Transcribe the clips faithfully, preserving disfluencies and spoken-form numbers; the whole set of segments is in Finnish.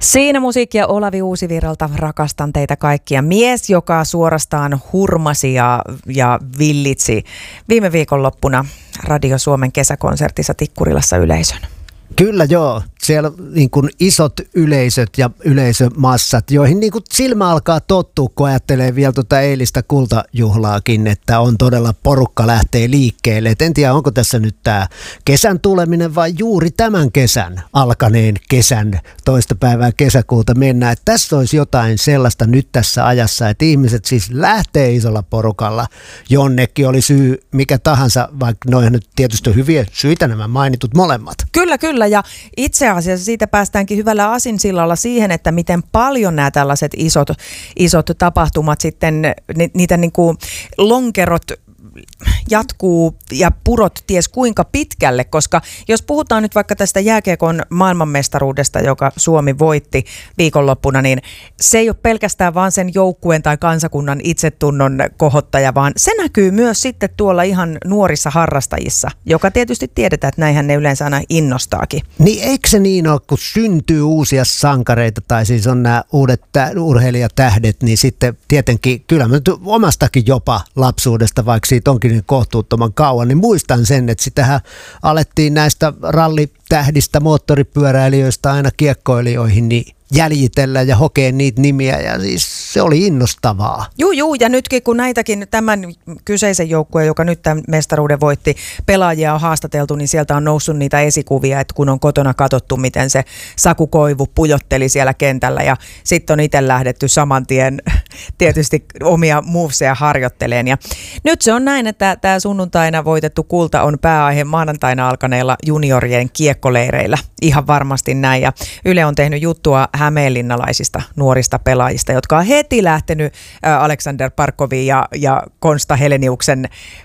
Siinä musiikkia Olavi Uusivirralta, rakastan teitä kaikkia. Mies, joka suorastaan hurmasi ja, ja villitsi viime viikonloppuna Radio Suomen kesäkonsertissa Tikkurilassa yleisön. Kyllä joo, siellä niin kuin isot yleisöt ja yleisömassat, joihin niin kuin silmä alkaa tottua, kun ajattelee vielä tuota eilistä kultajuhlaakin, että on todella porukka lähtee liikkeelle. Et en tiedä, onko tässä nyt tämä kesän tuleminen vai juuri tämän kesän, alkaneen kesän, toista päivää kesäkuuta mennään. Että tässä olisi jotain sellaista nyt tässä ajassa, että ihmiset siis lähtee isolla porukalla jonnekin, oli syy mikä tahansa, vaikka noihin nyt tietysti on hyviä syitä nämä mainitut molemmat. Kyllä, kyllä. Ja itse asiassa siitä päästäänkin hyvällä aasinsilalla siihen, että miten paljon nämä tällaiset isot, isot tapahtumat sitten, ni, niitä niin kuin lonkerot jatkuu ja purot ties kuinka pitkälle, koska jos puhutaan nyt vaikka tästä jääkiekon maailmanmestaruudesta, joka Suomi voitti viikonloppuna, niin se ei ole pelkästään vaan sen joukkueen tai kansakunnan itsetunnon kohottaja, vaan se näkyy myös sitten tuolla ihan nuorissa harrastajissa, joka tietysti tiedetään, että näinhän ne yleensä aina innostaakin. Niin eikö se niin ole, kun syntyy uusia sankareita tai siis on nämä uudet tä- urheilijatähdet, niin sitten tietenkin kyllä mä nyt omastakin jopa lapsuudesta, vaikka siitä onkin niin kohtuuttoman kauan, niin muistan sen, että sitähän alettiin näistä rallitähdistä, moottoripyöräilijöistä aina kiekkoilijoihin, niin jäljitellä ja hokea niitä nimiä ja siis se oli innostavaa. Juu, juu, ja nytkin kun näitäkin tämän kyseisen joukkueen, joka nyt tämän mestaruuden voitti, pelaajia on haastateltu, niin sieltä on noussut niitä esikuvia, että kun on kotona katsottu, miten se Saku Koivu pujotteli siellä kentällä ja sitten on itse lähdetty saman tien tietysti omia moveseja harjoitteleen. Ja nyt se on näin, että tämä sunnuntaina voitettu kulta on pääaihe maanantaina alkaneilla juniorien kiekkoleireillä. Ihan varmasti näin. Ja Yle on tehnyt juttua hämeenlinnalaisista nuorista pelaajista, jotka on heti lähtenyt Aleksander Parkovin ja, ja Konsta Heleniuksen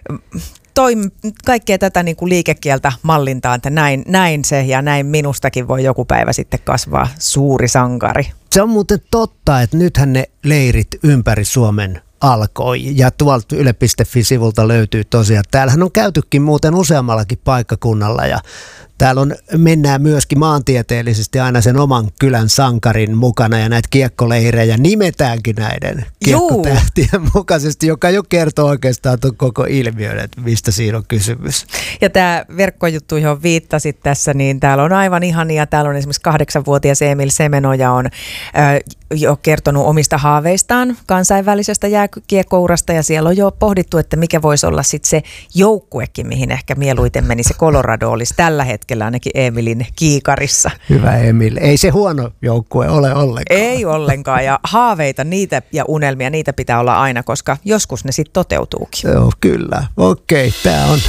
toim, kaikkea tätä niin kuin liikekieltä mallintaan, että näin, näin se ja näin minustakin voi joku päivä sitten kasvaa suuri sankari. Se on muuten totta, että nythän ne leirit ympäri Suomen alkoi ja tuolta yle piste fi-sivulta löytyy tosiaan. Täällähän on käytykin muuten useammallakin paikkakunnalla ja täällä on, mennään myöskin maantieteellisesti aina sen oman kylän sankarin mukana ja näitä kiekkoleirejä nimetäänkin näiden kiekkotähtien mukaisesti, joka jo kertoo oikeastaan tuon koko ilmiön, että mistä siinä on kysymys. Ja tämä verkkojuttu, johon viittasit tässä, niin täällä on aivan ihania. Täällä on esimerkiksi kahdeksanvuotias Emil Semenoja on äh, jo kertonut omista haaveistaan kansainvälisestä jääkiekkourasta ja siellä on jo pohdittu, että mikä voisi olla sitten se joukkuekin, mihin ehkä mieluiten meni se Colorado olisi tällä hetkellä ainakin Emilin kiikarissa. Hyvä Emil. Ei se huono joukkue ole ollenkaan. Ei ollenkaan ja haaveita niitä ja unelmia, niitä pitää olla aina, koska joskus ne sitten toteutuukin. Joo, kyllä. Okei, tämä on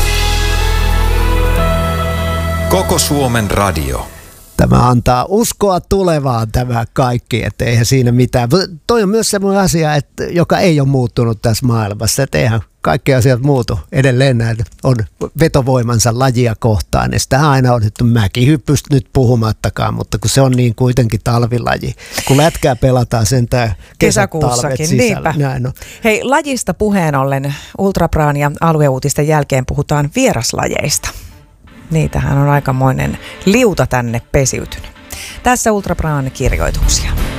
Koko Suomen radio. Tämä antaa uskoa tulevaan tämä kaikki, että eihän siinä mitään. Toi on myös semmoinen asia, että, joka ei ole muuttunut tässä maailmassa, että eihän kaikki asiat muutu. Edelleen näitä on vetovoimansa lajia kohtaan. Ja sitähän aina on otettu mäkihyppystä nyt puhumattakaan, mutta kun se on niin kuitenkin talvilaji. Kun lätkää pelataan sentään kesäkuussakin, niinpä. Näin on. Hei, lajista puheen ollen Ultrapraan ja alueuutisten jälkeen puhutaan vieraslajeista. Niitähän on aikamoinen liuta tänne pesiytynyt. Tässä Ultrapraan kirjoituksia.